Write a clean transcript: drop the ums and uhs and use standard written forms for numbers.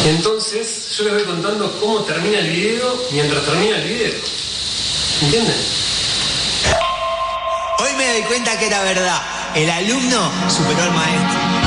Entonces yo les voy contando cómo termina el video mientras termina el video. ¿Entienden? Hoy me doy cuenta que era verdad. El alumno superó al maestro.